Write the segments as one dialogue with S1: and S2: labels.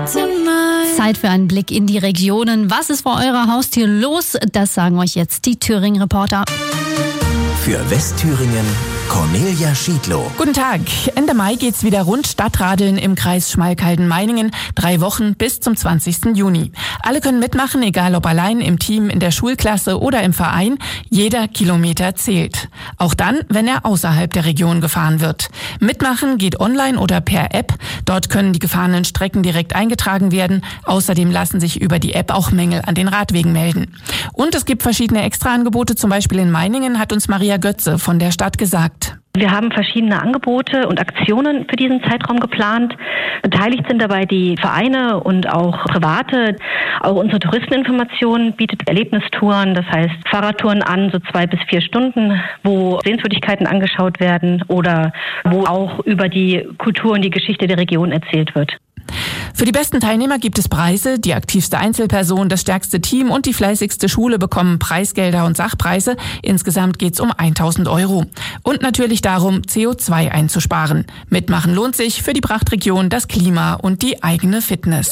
S1: Zeit für einen Blick in die Regionen. Was ist vor eurer Haustür los? Das sagen euch jetzt die Thüringen-Reporter.
S2: Für Westthüringen Cornelia Schiedlow.
S3: Guten Tag. Ende Mai geht's wieder rund Stadtradeln im Kreis Schmalkalden-Meiningen. 3 Wochen bis zum 20. Juni. Alle können mitmachen, egal ob allein, im Team, in der Schulklasse oder im Verein. Jeder Kilometer zählt. Auch dann, wenn er außerhalb der Region gefahren wird. Mitmachen geht online oder per App. Dort können die gefahrenen Strecken direkt eingetragen werden. Außerdem lassen sich über die App auch Mängel an den Radwegen melden. Und es gibt verschiedene Extraangebote. Zum Beispiel in Meiningen hat uns Maria Götze von der Stadt gesagt.
S4: Wir haben verschiedene Angebote und Aktionen für diesen Zeitraum geplant. Beteiligt sind dabei die Vereine und auch Private. Auch unsere Touristeninformation bietet Erlebnistouren, das heißt Fahrradtouren an, so 2 bis 4 Stunden, wo Sehenswürdigkeiten angeschaut werden oder wo auch über die Kultur und die Geschichte der Region erzählt wird.
S3: Für die besten Teilnehmer gibt es Preise. Die aktivste Einzelperson, das stärkste Team und die fleißigste Schule bekommen Preisgelder und Sachpreise. Insgesamt geht's um 1.000 €. Und natürlich darum, CO2 einzusparen. Mitmachen lohnt sich für die Prachtregion, das Klima und die eigene Fitness.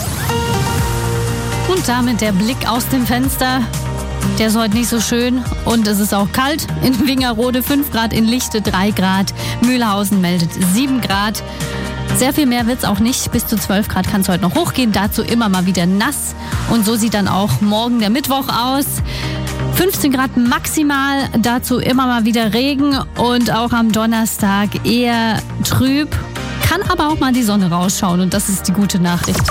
S1: Und damit der Blick aus dem Fenster. Der ist heute nicht so schön und es ist auch kalt. In Wingerode 5 Grad, in Lichte 3 Grad. Mühlhausen meldet 7 Grad. Sehr viel mehr wird's auch nicht. Bis zu 12 Grad kann es heute noch hochgehen. Dazu immer mal wieder nass. Und so sieht dann auch morgen der Mittwoch aus. 15 Grad maximal. Dazu immer mal wieder Regen. Und auch am Donnerstag eher trüb. Kann aber auch mal die Sonne rausschauen. Und das ist die gute Nachricht.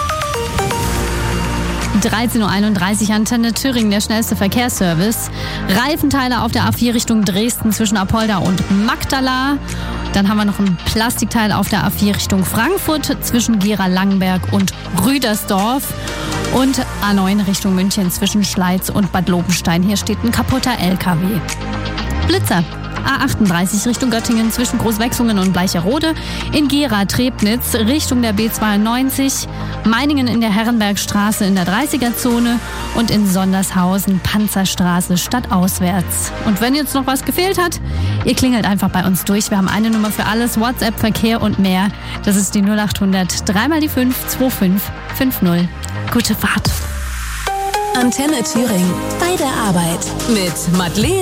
S1: 13.31 Uhr, Antenne Thüringen, der schnellste Verkehrsservice. Reifenteile auf der A4 Richtung Dresden zwischen Apolda und Magdala. Dann haben wir noch ein Plastikteil auf der A4 Richtung Frankfurt zwischen Gera-Langenberg und Rüdersdorf. Und A9 Richtung München zwischen Schleiz und Bad Lobenstein. Hier steht ein kaputter LKW. Blitzer. A38 Richtung Göttingen zwischen Großwechsungen und Bleicherode, in Gera-Trebnitz Richtung der B92, Meiningen in der Herrenbergstraße in der 30er-Zone und in Sondershausen Panzerstraße stadtauswärts. Und wenn jetzt noch was gefehlt hat, ihr klingelt einfach bei uns durch. Wir haben eine Nummer für alles, WhatsApp, Verkehr und mehr. Das ist die 0800 3 mal die 5 2550. Gute Fahrt.
S5: Antenne Thüringen. Bei der Arbeit mit Madeleine.